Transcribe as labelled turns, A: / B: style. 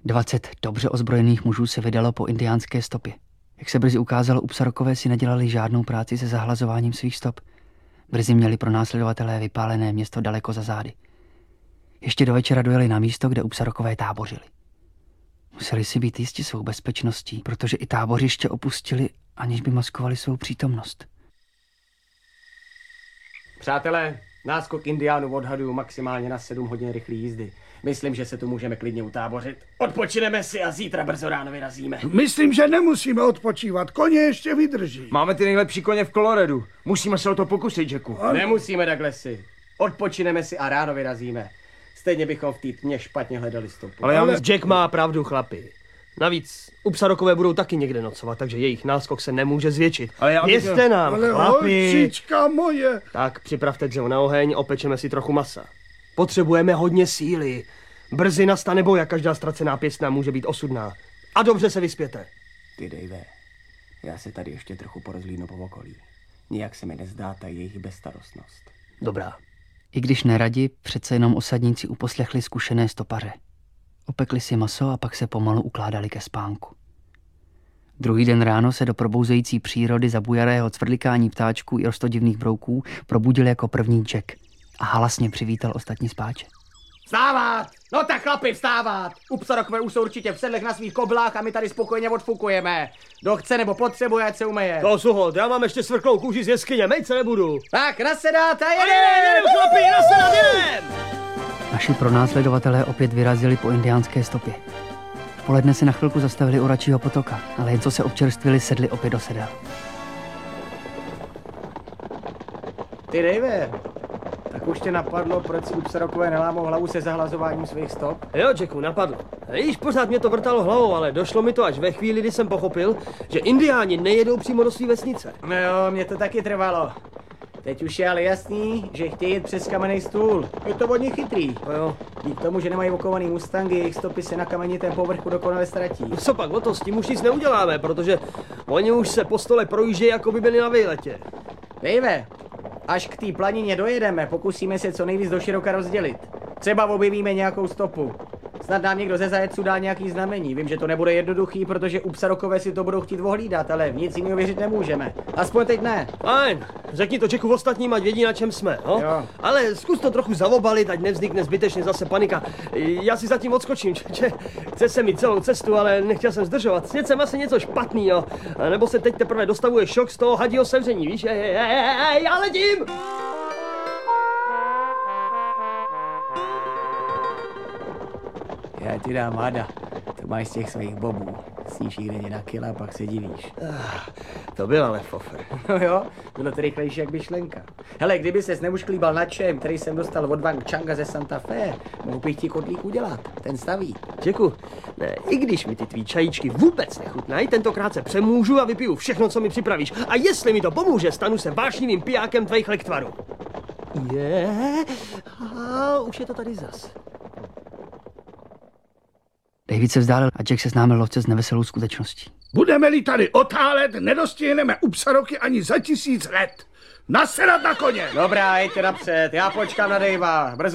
A: 20 dobře ozbrojených mužů se vydalo po indiánské stopě. Jak se brzy ukázalo, Upsarokové si nedělali žádnou práci se zahlazováním svých stop. Brzy měli pronásledovatelé vypálené město daleko za zády. Ještě do večera dojeli na místo, kde Upsarokové tábořili. Museli si být jistí svou bezpečností, protože i tábořiště opustili, aniž by maskovali svou přítomnost.
B: Přátelé, náskok indiánů odhaduju maximálně na 7 hodin rychlé jízdy. Myslím, že se tu můžeme klidně utábořit. Odpočineme si a zítra brzo ráno vyrazíme.
C: Myslím, že nemusíme odpočívat. Koně ještě vydrží.
D: Máme ty nejlepší koně v Coloredu. Musíme se o to pokusit, Jacku.
B: Nemusíme, Douglasi. Odpočineme si a ráno vyrazíme. Stejně bychom v té tmě špatně hledali stopu.
D: Ale
E: Jack má pravdu, chlapi. Navíc Upsarokové budou taky někde nocovat, takže jejich náskok se nemůže zvětšit. Věřte nám,
C: Ale
E: chlapi.
C: holčička moje.
E: Tak připravte dřevo na oheň, opečeme si trochu masa. Potřebujeme hodně síly. Brzy nastane boj a každá ztracená pěstna může být osudná. A dobře se vyspěte.
B: Ty, Dave, já se tady ještě trochu porozhlídnu po okolí. Nijak se mi nezdá ta jejich bezstarostnost.
E: Dobrá.
A: I když neradi, přece jenom osadníci uposlechli zkušené stopaře. Opekli si maso a pak se pomalu ukládali ke spánku. Druhý den ráno se do probouzející přírody zabujarého cvrlikání ptáčků i rostodivných brouků probudil jako první Jack a halasně přivítal ostatní spáče.
B: Vstávat! No tak chlapi, vstávat! Upsarokové už jsou určitě v sedlech na svých koblách a my tady spokojeně odfukujeme. Kdo chce nebo potřebuje, ať se umeje.
E: To Suhod, já mám ještě svrklou kůži z jeskyně, mejt se nebudu.
B: Tak, nasedat a
E: Jedem, chlapi, nasedat, jedem!
A: Naši pronásledovatelé opět vyrazili po indiánské stopě. V poledne se na chvilku zastavili u Račího potoka, ale jen co se občerstvili, sedli opět do sedel.
B: Ty, Dave, tak už tě napadlo, proč si Upsarokové nelámou hlavu se zahlazováním svých stop?
E: Jo, Jacku, napadlo. Již pořád mě to vrtalo hlavou, ale došlo mi to až ve chvíli, kdy jsem pochopil, že indiáni nejedou přímo do své vesnice.
B: No jo, mě to taky trvalo. Teď už je ale jasný, že chtějí jet přes kamenný stůl. Je to hodně chytrý.
E: No jo.
B: Díky tomu, že nemají okovaný mustangy, jejich stopy se na kamenitém povrchu dokonale ztratí.
E: Co pak, o to s tím už nic neuděláme, protože oni už se po stole projíždějí, jako by byli na výletě.
B: Dave, až k té planině dojedeme, pokusíme se co nejvíc doširoka rozdělit. Třeba objevíme nějakou stopu. Snad nám někdo ze zajeců dá nějaký znamení. Vím, že to nebude jednoduchý, protože Upsarokové si to budou chtít ohlídat, ale v nic jiného věřit nemůžeme. Aspoň teď ne.
E: Fajn, řekni to Jacku ostatním, ať vědí, na čem jsme, no?
B: Jo.
E: Ale zkus to trochu zavobalit, ať nevznikne zbytečně zase panika. Já si zatím odskočím, chce se mi celou cestu, ale nechtěl jsem zdržovat. Sněd jsem asi něco špatný, jo? A nebo se teď teprve dostavuje šok z toho hadího sevření, víš? Já letím!
B: Já ti dám hada. To máš z těch svých bobů. Sníš jich denně na kila a pak se divíš.
E: To byl ale fofr.
B: No jo, bylo to rychlejší jak myšlenka. Hele, kdyby ses neušklíbal na čem, který jsem dostal od Wang Changa ze Santa Fe, mohl bych ti kotlík udělat. Ten staví.
E: Jacku, ne, i když mi ty tvý čajíčky vůbec nechutnají, tentokrát se přemůžu a vypiju všechno, co mi připravíš. A jestli mi to pomůže, stanu se vášnivým pijákem tvých lektvarů. A už je to tady zas.
A: David se vzdálil a Jack se známil lovce s neveselou skutečností.
C: Budeme-li tady otálet, nedostihneme Upsaroky ani za 1000 let. Nasedat na koně!
B: Dobrá, jeďte napřed, já počkám na Davea. Brzo